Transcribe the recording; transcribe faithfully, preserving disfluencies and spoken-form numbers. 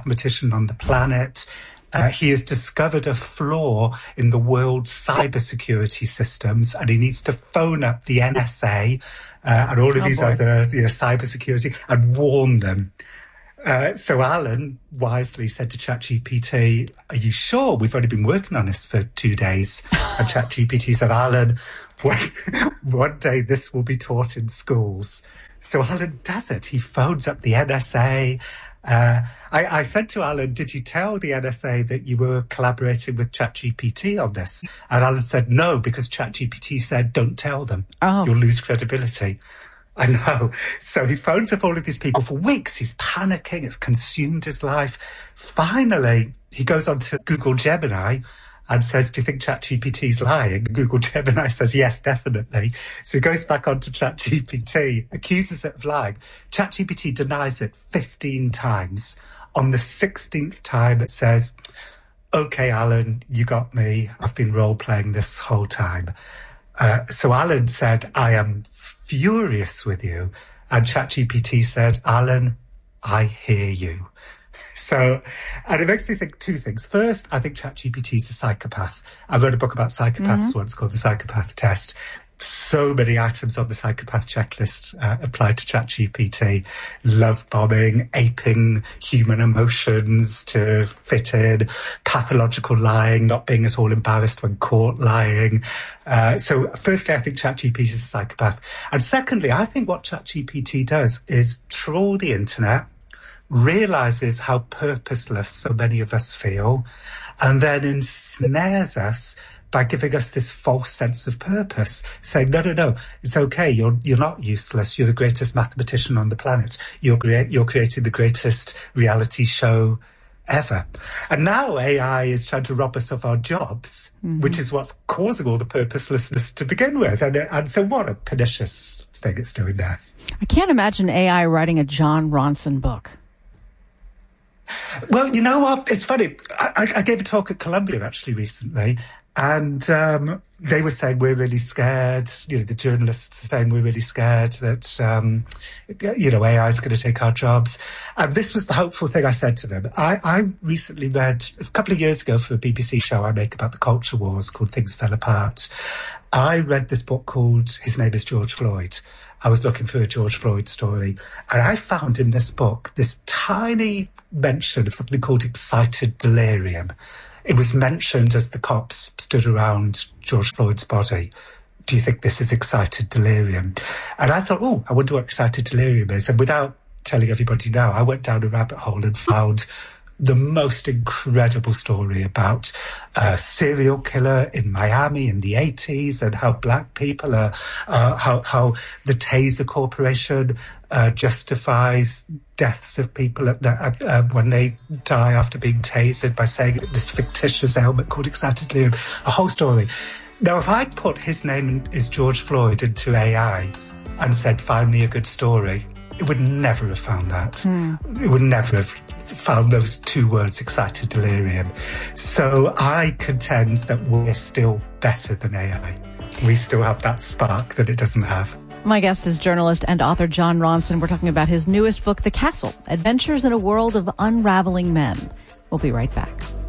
mathematician on the planet. Uh, he has discovered a flaw in the world's cybersecurity systems, and he needs to phone up the N S A uh, and all of oh these boy. other you know, cybersecurity and warn them. Uh, so Alan wisely said to ChatGPT, are you sure? We've only been working on this for two days. And ChatGPT said, Alan, one, one day this will be taught in schools. So Alan does it. He phones up the N S A. Uh, I, I said to Alan, did you tell the N S A that you were collaborating with ChatGPT on this? And Alan said, no, because ChatGPT said, don't tell them. Oh. You'll lose credibility. I know. So he phones up all of these people for weeks. He's panicking. It's consumed his life. Finally, he goes on to Google Gemini and says, do you think ChatGPT's lying? Google Gemini says, yes, definitely. So he goes back onto ChatGPT, accuses it of lying. ChatGPT denies it fifteen times. On the sixteenth time, it says, okay, Alan, you got me. I've been role-playing this whole time. Uh, so Alan said, I am furious with you. And ChatGPT said, Alan, I hear you. So, and it makes me think two things. First, I think ChatGPT is a psychopath. I wrote a book about psychopaths mm-hmm. once called The Psychopath Test. So many items on the psychopath checklist uh, applied to ChatGPT. Love bombing, aping human emotions to fit in, pathological lying, not being at all embarrassed when caught lying. Uh, so firstly, I think ChatGPT is a psychopath. And secondly, I think what ChatGPT does is trawl the internet, realizes how purposeless so many of us feel, and then ensnares us by giving us this false sense of purpose, saying, no, no, no, it's okay, you're you're not useless, you're the greatest mathematician on the planet, you're, crea- you're creating the greatest reality show ever. And now A I is trying to rob us of our jobs, mm-hmm. which is what's causing all the purposelessness to begin with. And, and so what a pernicious thing it's doing there. I can't imagine A I writing a John Ronson book. Well, you know what? It's funny. I, I gave a talk at Columbia actually recently, and um, they were saying we're really scared. You know, the journalists are saying we're really scared that um, you know A I is going to take our jobs. And this was the hopeful thing I said to them. I, I recently read a couple of years ago for a B B C show I make about the culture wars called Things Fell Apart. I read this book called His Name is George Floyd. I was looking for a George Floyd story, and I found in this book this tiny mention of something called excited delirium. It was mentioned as the cops stood around George Floyd's body. Do you think this is excited delirium? And I thought, oh, I wonder what excited delirium is. And without telling everybody now, I went down a rabbit hole and found the most incredible story about a serial killer in Miami in the eighties, and how black people are, uh, how, how the Taser Corporation uh, justifies deaths of people at the, at, uh, when they die after being tasered by saying this fictitious ailment called excited delirium. A whole story. Now, if I'd put His Name is George Floyd into A I and said, find me a good story, it would never have found that. Mm. It would never have found those two words, excited delirium. So I contend that we're still better than A I. We still have that spark that it doesn't have. My guest is journalist and author John Ronson. We're talking about his newest book, The Castle, Adventures in a World of Unraveling Men. We'll be right back.